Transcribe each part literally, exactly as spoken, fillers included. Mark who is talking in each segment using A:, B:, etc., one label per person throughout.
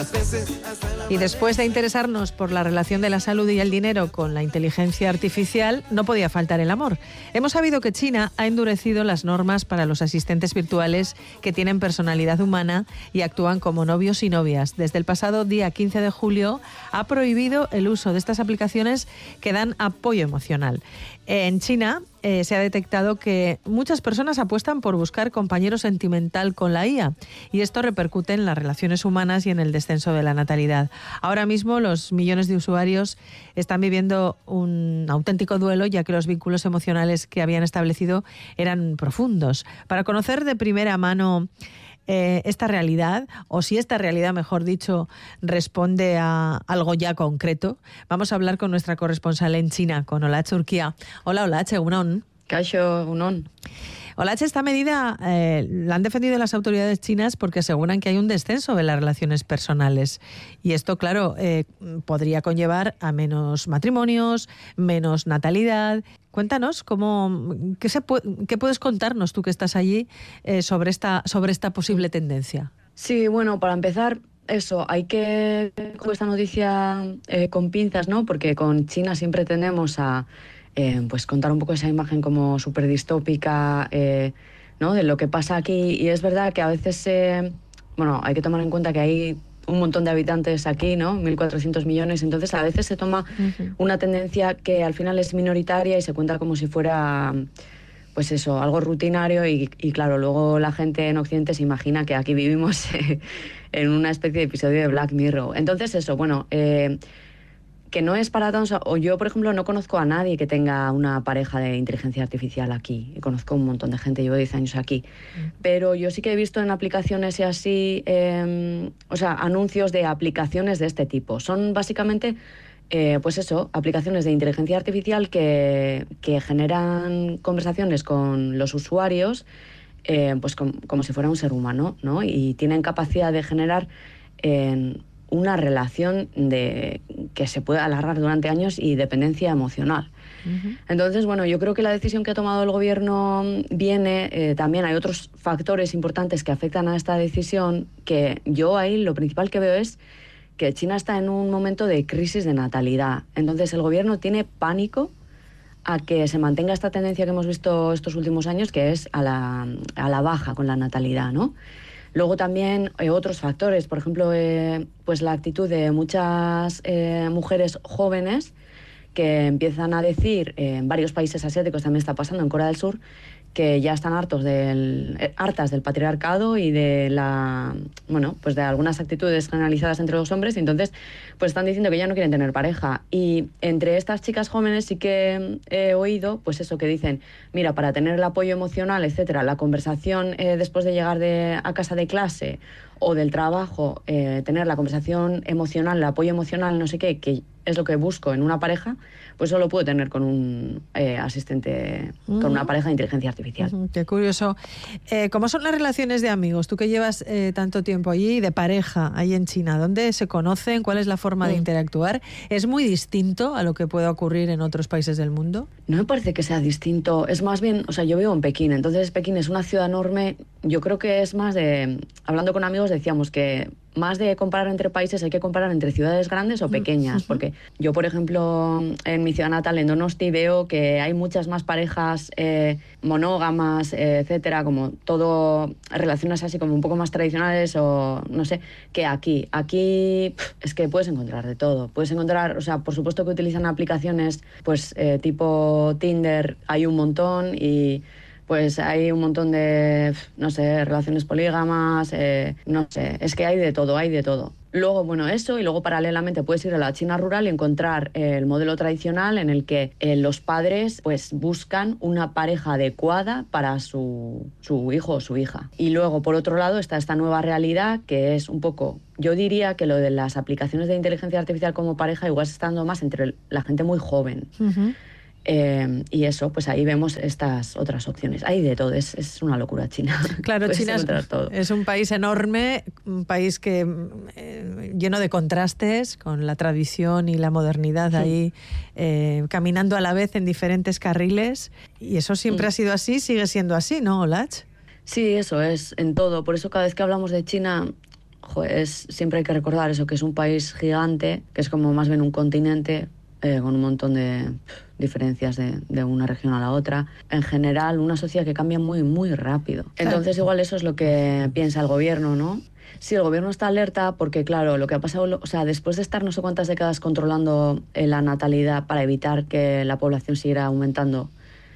A: Y después de interesarnos por la relación de la salud y el dinero con la inteligencia artificial, no podía faltar el amor. Hemos sabido que China ha endurecido las normas para los asistentes virtuales que tienen personalidad humana y actúan como novios y novias. Desde el pasado día quince de julio ha prohibido el uso de estas aplicaciones que dan apoyo emocional. En China eh, se ha detectado que muchas personas apuestan por buscar compañero sentimental con la I A y esto repercute en las relaciones humanas y en el descenso de la natalidad. Ahora mismo los millones de usuarios están viviendo un auténtico duelo, ya que los vínculos emocionales que habían establecido eran profundos. Para conocer de primera mano Eh, esta realidad, o si esta realidad, mejor dicho, responde a algo ya concreto, vamos a hablar con nuestra corresponsal en China, con Olatche Urquía. Hola, Olatche, egunon.
B: Kaixo, egunon.
A: Olatche, esta medida eh, la han defendido las autoridades chinas porque aseguran que hay un descenso de las relaciones personales. Y esto, claro, eh, podría conllevar a menos matrimonios, menos natalidad. Cuéntanos, cómo, ¿qué, se puede, qué puedes contarnos tú que estás allí eh, sobre, esta, sobre esta posible tendencia?
B: Sí, bueno, para empezar, eso, hay que coger esta noticia eh, con pinzas, ¿no? Porque con China siempre tendemos a eh, pues contar un poco esa imagen como súper distópica, eh, ¿no? De lo que pasa aquí. Y es verdad que a veces, eh, bueno, hay que tomar en cuenta que hay un montón de habitantes aquí, ¿no? mil cuatrocientos millones. Entonces, a veces se toma uh-huh. una tendencia que al final es minoritaria y se cuenta como si fuera, pues eso, algo rutinario. Y, y claro, luego la gente en Occidente se imagina que aquí vivimos eh, en una especie de episodio de Black Mirror. Entonces, eso, bueno, eh, que no es para todos. O yo, por ejemplo, no conozco a nadie que tenga una pareja de inteligencia artificial aquí. Conozco un montón de gente, llevo diez años aquí. Mm. Pero yo sí que he visto en aplicaciones y así, eh, o sea, anuncios de aplicaciones de este tipo. Son básicamente, eh, pues eso, aplicaciones de inteligencia artificial que, que generan conversaciones con los usuarios, eh, pues com, como si fuera un ser humano, ¿no? Y tienen capacidad de generar Eh, una relación de, que se puede alargar durante años y dependencia emocional. Uh-huh. Entonces, bueno, yo creo que la decisión que ha tomado el gobierno viene, eh, también hay otros factores importantes que afectan a esta decisión, que yo ahí lo principal que veo es que China está en un momento de crisis de natalidad. Entonces, el gobierno tiene pánico a que se mantenga esta tendencia que hemos visto estos últimos años, que es a la, a la baja con la natalidad, ¿no? Luego también eh, otros factores, por ejemplo, eh, pues la actitud de muchas eh, mujeres jóvenes que empiezan a decir, eh, en varios países asiáticos también está pasando, en Corea del Sur, que ya están hartos del, eh, hartas del patriarcado y de la, bueno, pues de algunas actitudes generalizadas entre los hombres, y entonces pues están diciendo que ya no quieren tener pareja. Y entre estas chicas jóvenes sí que he oído, pues eso, que dicen, mira, para tener el apoyo emocional, etcétera, la conversación eh, después de llegar de, a casa de clase o del trabajo, eh, tener la conversación emocional, el apoyo emocional, no sé qué, que es lo que busco en una pareja, pues eso lo puedo tener con un eh, asistente, uh-huh. con una pareja de inteligencia artificial.
A: Uh-huh. Qué curioso. Eh, ¿Cómo son las relaciones de amigos? Tú que llevas eh, tanto tiempo allí, de pareja, ahí en China, ¿dónde se conocen? ¿Cuál es la forma uh-huh. de interactuar? ¿Es muy distinto a lo que puede ocurrir en otros países del mundo?
B: No me parece que sea distinto. Es más bien, o sea, yo vivo en Pekín, entonces Pekín es una ciudad enorme. Yo creo que es más de, hablando con amigos decíamos que más de comparar entre países hay que comparar entre ciudades grandes o pequeñas, uh-huh. porque yo, por ejemplo, en mi ciudad natal, en Donosti, veo que hay muchas más parejas eh, monógamas, eh, etcétera, como todo, relaciones así como un poco más tradicionales o no sé, que aquí. Aquí pff, es que puedes encontrar de todo. Puedes encontrar, o sea, por supuesto que utilizan aplicaciones pues eh, tipo Tinder, hay un montón, y pues hay un montón de, no sé, relaciones polígamas, eh, no sé, es que hay de todo, hay de todo. Luego, bueno, eso, y luego paralelamente puedes ir a la China rural y encontrar eh, el modelo tradicional en el que eh, los padres pues buscan una pareja adecuada para su, su hijo o su hija. Y luego, por otro lado, está esta nueva realidad que es un poco, yo diría que lo de las aplicaciones de inteligencia artificial como pareja igual está estando más entre la gente muy joven. Uh-huh. Eh, y eso, pues ahí vemos estas otras opciones. Hay de todo, es, es una locura China.
A: Claro, China es, es un país enorme, un país que eh, lleno de contrastes, con la tradición y la modernidad sí. ahí eh, caminando a la vez en diferentes carriles. Y eso siempre sí. ha sido así, sigue siendo así, ¿no, Olatche?
B: Sí, eso es, en todo. Por eso cada vez que hablamos de China, joder, es, siempre hay que recordar eso, que es un país gigante, que es como más bien un continente, eh, con un montón de pff, diferencias de, de una región a la otra. En general, una sociedad que cambia muy, muy rápido. Entonces, igual eso es lo que piensa el gobierno, ¿no? Sí, el gobierno está alerta porque, claro, lo que ha pasado, o sea, después de estar no sé cuántas décadas controlando eh, la natalidad para evitar que la población siguiera aumentando,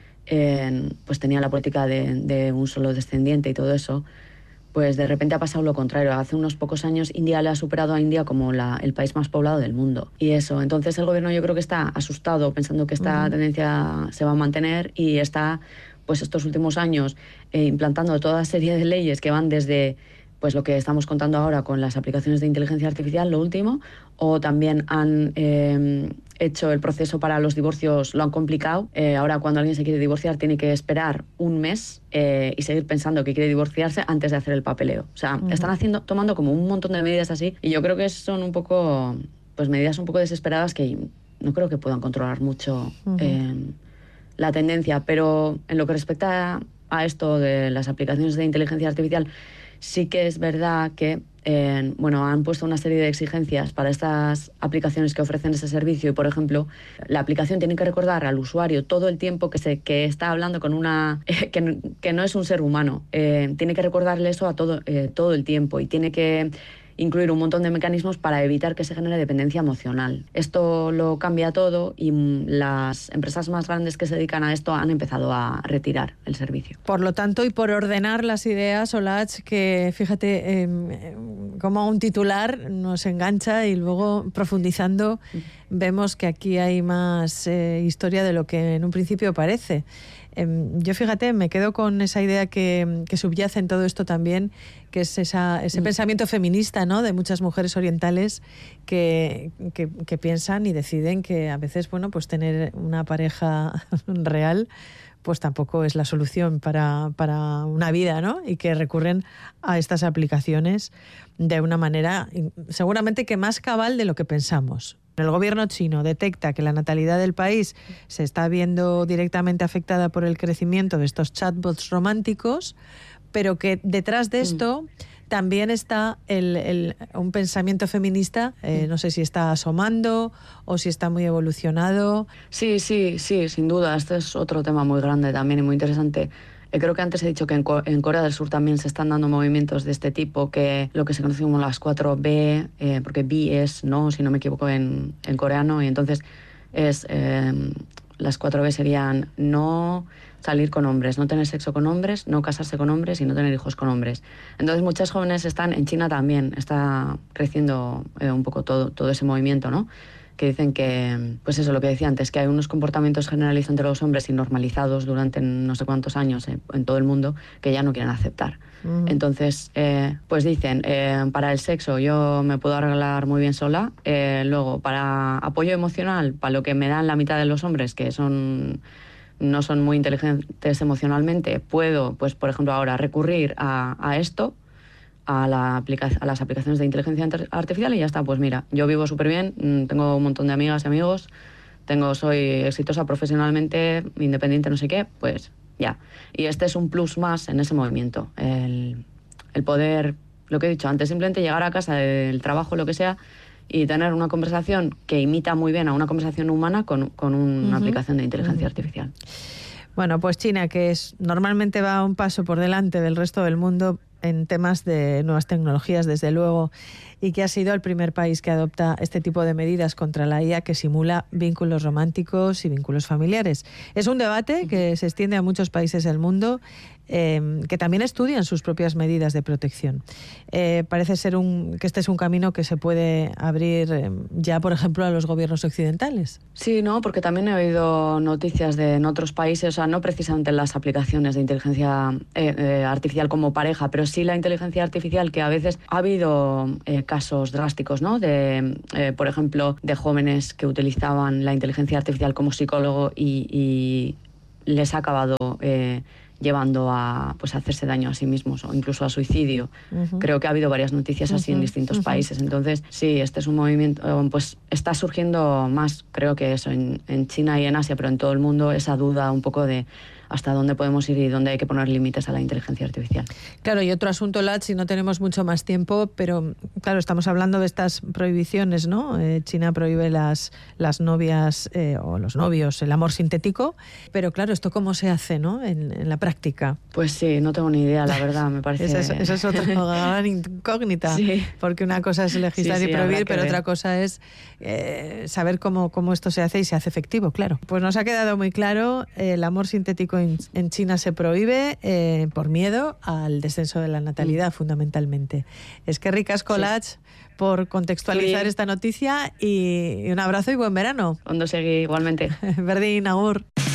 B: eh, pues tenía la política de, de un solo descendiente y todo eso, pues de repente ha pasado lo contrario. Hace unos pocos años India le ha superado a India como la, el país más poblado del mundo. Y eso, entonces el gobierno yo creo que está asustado pensando que esta uh-huh. tendencia se va a mantener y está, pues estos últimos años, eh, implantando toda serie de leyes que van desde pues lo que estamos contando ahora con las aplicaciones de inteligencia artificial, lo último, o también han eh, hecho el proceso para los divorcios, lo han complicado. Eh, ahora cuando alguien se quiere divorciar tiene que esperar un mes eh, y seguir pensando que quiere divorciarse antes de hacer el papeleo. O sea, uh-huh. están haciendo, tomando como un montón de medidas así y yo creo que son un poco, pues medidas un poco desesperadas que no creo que puedan controlar mucho uh-huh. eh, la tendencia. Pero en lo que respecta a esto de las aplicaciones de inteligencia artificial, sí que es verdad que eh, bueno, han puesto una serie de exigencias para estas aplicaciones que ofrecen ese servicio y, por ejemplo, la aplicación tiene que recordar al usuario todo el tiempo que, se, que está hablando con una... Eh, que, que no es un ser humano. Eh, tiene que recordarle eso a todo, eh, todo el tiempo y tiene que incluir un montón de mecanismos para evitar que se genere dependencia emocional. Esto lo cambia todo y las empresas más grandes que se dedican a esto han empezado a retirar el servicio.
A: Por lo tanto, y por ordenar las ideas, Olach, que fíjate eh, cómo un titular nos engancha y luego profundizando vemos que aquí hay más eh, historia de lo que en un principio parece. Eh, yo, fíjate, me quedo con esa idea que, que subyace en todo esto también, que es esa, ese mm. pensamiento feminista, ¿no?, de muchas mujeres orientales que, que, que piensan y deciden que a veces, bueno, pues tener una pareja real pues tampoco es la solución para, para una vida, ¿no? Y que recurren a estas aplicaciones de una manera seguramente que más cabal de lo que pensamos. El gobierno chino detecta que la natalidad del país se está viendo directamente afectada por el crecimiento de estos chatbots románticos, pero que detrás de esto mm. también está el, el, un pensamiento feminista, eh, no sé si está asomando o si está muy evolucionado.
B: Sí, sí, sí, sin duda. Este es otro tema muy grande también y muy interesante. Eh, creo que antes he dicho que en, Co- en Corea del Sur también se están dando movimientos de este tipo, que lo que se conoce como las cuatro B, eh, porque B es no, si no me equivoco, en, en coreano, y entonces es eh, las cuatro B serían no salir con hombres, no tener sexo con hombres, no casarse con hombres y no tener hijos con hombres. Entonces muchas jóvenes están, en China también está creciendo eh, un poco todo, todo ese movimiento, ¿no?, que dicen que, pues eso, lo que decía antes, que hay unos comportamientos generalizados entre los hombres y normalizados durante no sé cuántos años en, en todo el mundo que ya no quieren aceptar. Mm. Entonces, eh, pues dicen, eh, para el sexo yo me puedo arreglar muy bien sola, eh, luego para apoyo emocional, para lo que me dan la mitad de los hombres, que son no son muy inteligentes emocionalmente, puedo, pues por ejemplo ahora, recurrir a, a esto, A, la aplica- a las aplicaciones de inteligencia artificial y ya está. Pues mira, yo vivo súper bien, tengo un montón de amigas y amigos, tengo, soy exitosa profesionalmente, independiente, no sé qué, pues ya. Y este es un plus más en ese movimiento, el, el poder, lo que he dicho antes, simplemente llegar a casa del trabajo, lo que sea, y tener una conversación que imita muy bien a una conversación humana con, con una uh-huh. aplicación de inteligencia uh-huh. artificial.
A: Bueno, pues China, que es normalmente va un paso por delante del resto del mundo en temas de nuevas tecnologías, desde luego, y que ha sido el primer país que adopta este tipo de medidas contra la I A que simula vínculos románticos y vínculos familiares. Es un debate que se extiende a muchos países del mundo, eh, que también estudian sus propias medidas de protección. Eh, parece ser un, que este es un camino que se puede abrir eh, ya, por ejemplo, a los gobiernos occidentales.
B: Sí, no, porque también he oído noticias de en otros países, o sea, no precisamente en las aplicaciones de inteligencia eh, eh, artificial como pareja, pero sí la inteligencia artificial, que a veces ha habido eh, casos drásticos, ¿no? De, eh, por ejemplo, de jóvenes que utilizaban la inteligencia artificial como psicólogo y, y les ha acabado eh, llevando a, pues, a hacerse daño a sí mismos o incluso a suicidio. Uh-huh. Creo que ha habido varias noticias así uh-huh. en distintos uh-huh. países. Entonces, sí, este es un movimiento, pues está surgiendo más, creo que eso, en, en China y en Asia, pero en todo el mundo, esa duda un poco de hasta dónde podemos ir y dónde hay que poner límites a la inteligencia artificial.
A: Claro, y otro asunto, Lat, si no tenemos mucho más tiempo, pero claro, estamos hablando de estas prohibiciones, ¿no? Eh, China prohíbe las, las novias eh, o los novios, el amor sintético, pero claro, ¿esto cómo se hace, ¿no? en, en la práctica?
B: Pues sí, no tengo ni idea, la verdad, me parece...
A: Esa es, esa es otra gran incógnita,
B: sí.
A: porque una cosa es legislar
B: sí, sí,
A: y prohibir, pero
B: ver.
A: otra cosa es eh, saber cómo, cómo esto se hace y se hace efectivo, claro. Pues nos ha quedado muy claro, eh, el amor sintético en, en China se prohíbe eh, por miedo al descenso de la natalidad, mm. fundamentalmente. Es que ricas Lat, sí. por contextualizar sí. esta noticia y, y un abrazo y buen verano.
B: Ondo segi, igualmente.
A: Berdin, agur.